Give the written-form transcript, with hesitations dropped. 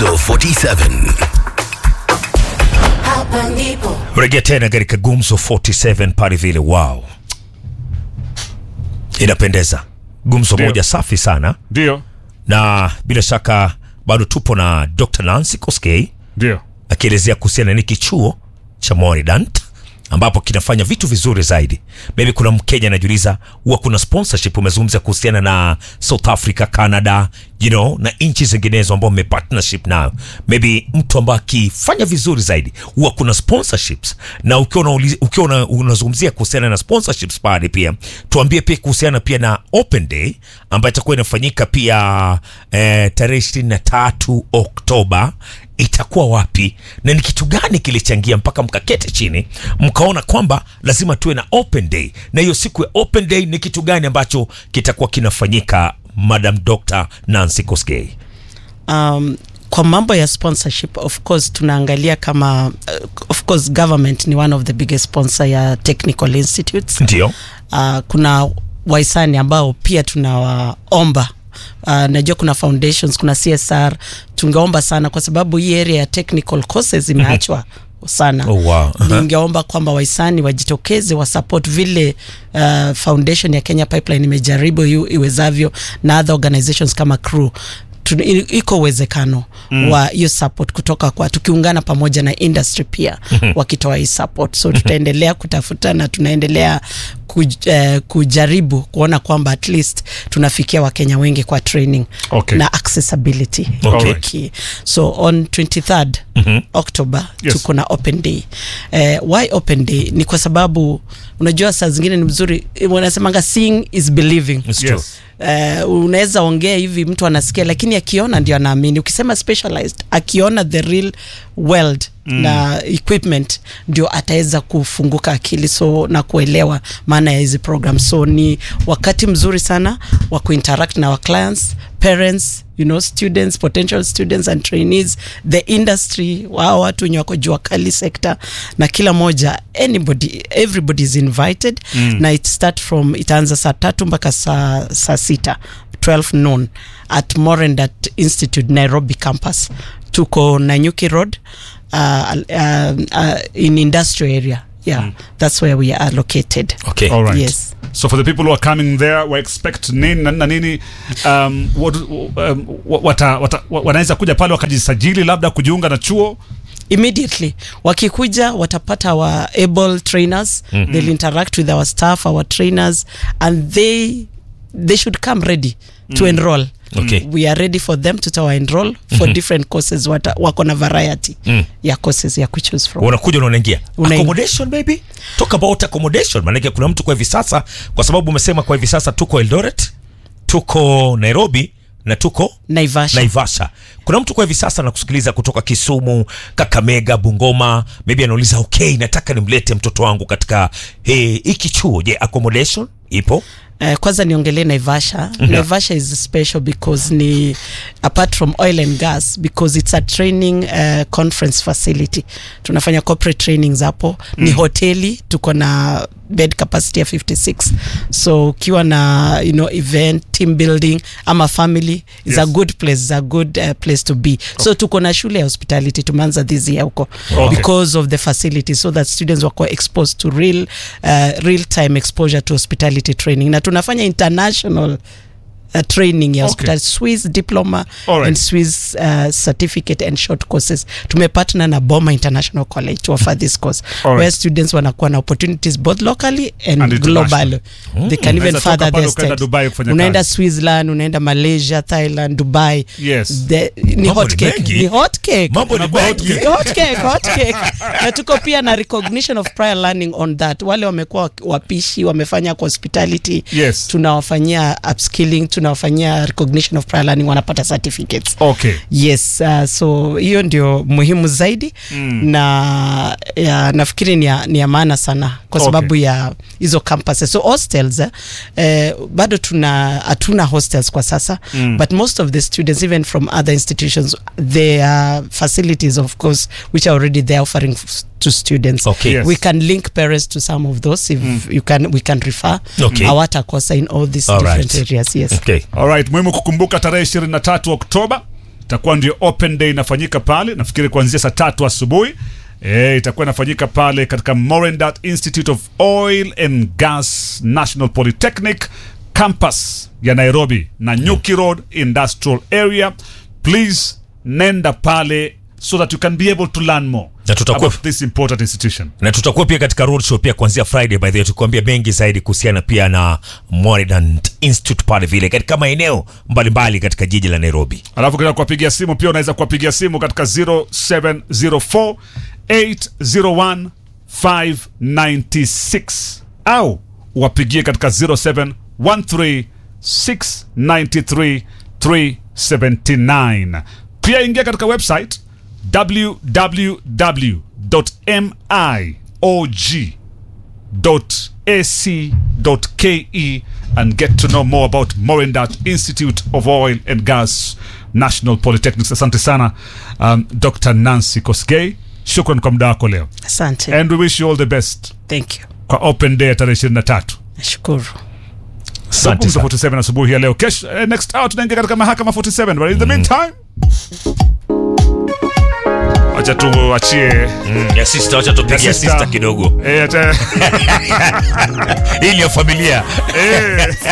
Gumzo 47. Hapa ndipo Mrejea tena katika Gumzo 47 pale vile. Wow, inapendeza. Gumzo moja safi sana. Ndio. Na bila shaka bado tupo na Dr. Nancy Koskei. Ndio. Akielezea kuhusiana na kichuo cha Moridant ambapo kinafanya vitu vizuri zaidi. Maybe kuna Mkenya anajiuliza huwa kuna sponsorship, umezungumza kuhusiana na South Africa, Canada, you know, na nchi zinginezo ambao partnership nayo. Maybe mtu ambaye akifanya vizuri zaidi huwa kuna sponsorships. Na ukiwa unazungumzia kuhusiana na sponsorships pale pia, tuambie pia kuhusiana pia na Open Day ambayo itakuwa inafanyika pia tarehe 23 Oktoba. Itakuwa wapi na ni kitu gani kilichangia mpaka mkakete chini mkaona kwamba lazima tuwe na Open Day? Na hiyo siku ya Open Day ni kitu gani ambacho kitakuwa kinafanyika, Madam Dr. Nancy Koskei? Kwa mambo ya sponsorship, of course tunaangalia kama of course government ni one of the biggest sponsor ya technical institutes. Ndio. Kuna wahisani ambao pia tunawaomba. Najua kuna foundations, kuna CSR. Tungeomba sana kwa sababu hii area ya technical courses imeachwa sana. Oh, wow. Ningeomba kwamba wahisani wajitokeze wa support vile foundation ya Kenya Pipeline imejaribu iwezavyo, na other organizations kama Crew. Iko uwezekano wa hiyo support kutoka kwa, tukiungana pamoja na industry pia wakitoa hii support. So tutaendelea kutafuta na tunaendelea kujaribu kuona kwamba at least tunafikia Wakenya wengi kwa training na accessibility. So on 23rd October tuko na Open Day. Why Open Day? Ni kwa sababu unajua saa zingine ni mzuri, wanasemanga seeing is believing. Yes. Unaweza ongea hivi mtu anasikia, lakini akiona ndio anaamini. Ukisema specialized, akiona the real world na equipment, ndio ataweza kufunguka akili na kuelewa maana ya hizi programs. So ni wakati mzuri sana wa kuinteract na our clients, parents, you know, students, potential students and trainees, the industry, watu wenye wako jua kali sector, na kila moja, everybody is invited. Na itaanza saa 3 mpaka saa 6, 12 noon at Moridant Institute Nairobi campus. Tuko Nanyuki Road in industrial area. That's where we are located. Okay. All right. Yes. So for the people who are coming there, we expect nini wanaweza kuja pale wakajisajili labda kujiunga na chuo? Immediately wakikuja watapata our able trainers. They'll interact with our staff, our trainers, and they should come ready to enroll. Okay. We are ready for them to enroll for different courses. Wako na variety ya courses ya choose from. Unakuja na unaingia. Accommodation baby? Talk about accommodation. Maana kuna mtu kwa hivi sasa, kwa sababu umesema kwa hivi sasa tuko Eldoret, tuko Nairobi na tuko Naivasha. Kuna mtu kwa hivi sasa nakusikiliza kutoka Kisumu, Kakamega, Bungoma, maybe anauliza okay, nataka nimlete mtoto wangu katika hiki chuo. Je, accommodation ipo? Kwanza niongelee Naivasha. Naivasha is special because ni apart from oil and gas, because it's a training conference facility. Tunafanya corporate trainings hapo. Ni hoteli, tuko na bed capacity ya 56. So ukiwa na event, team building ama family, is a good place, is a good place to be. So tuko na shule ya hospitality tumeanza this year huko because of the facility, so that students wako exposed to real time exposure to hospitality training. Na tunafanya international training ya hospital, Swiss diploma and Swiss certificate and short courses. Tumepartner na Boma International College to offer this course, where students wanakuwa na opportunities both locally and globally. They can even further their studies. Unaenda Switzerland, unaenda Malaysia, Thailand, Dubai. Yes. Ni hot cake. Mambo ni hot cake. Na tuko pia na recognition of prior learning on that. Wale wamekuwa wapishi, wamefanya kwa hospitality. Yes. Tunawafanyia upskilling, tunawafanyia recognition of prior learning, wanapata certificates. Yes, so hiyo ndio muhimu zaidi. Na nafikiri ni ya maana sana kwa sababu ya hizo campuses. So hostels, bado hatuna hostels kwa sasa, but most of the students even from other institutions, there are facilities of course which are already there offering to students. We can link parents to some of those if we can refer. Hawatakosa in all these different areas. Yes. All right, muhimu kukumbuka tarehe 23 Oktoba itakuwa ndio open day inafanyika pale, nafikiri kuanzia saa 3 asubuhi. Itakuwa inafanyika pale katika Morindat Institute of Oil and Gas National Polytechnic campus ya Nairobi na Nyuki Road Industrial Area. Please nenda pale so that you can be able to learn more about this important institution. Na tutakuwa pia katika roadshow pia kuanzia Friday, by the way, tukuambia mengi zaidi kuhusiana pia na Morindat Institute pale vile katika maeneo mbalimbali katika jiji la Nairobi. Alafu kila kuwapigia simu pia unaweza kuwapigia simu katika 0704 801 596 au wapigie katika 0713 693 379. Pia ingia katika website www.miog.ac.ke and get to know more about Morindat Institute of Oil and Gas National Polytechnics. Asante sana Dr. Nancy Kosgei, shukran kwa muda wako leo. Asante. And we wish you all the best. Thank you. Kwa open day tarehe 23. Nashukuru. Asante sana. 47 asubuhi ya leo. Kesho next hour tunaingia katika mahakama 47, but in the meantime acha tuachie ya sister, acha tupigie sister kidogo. Ili ya familia.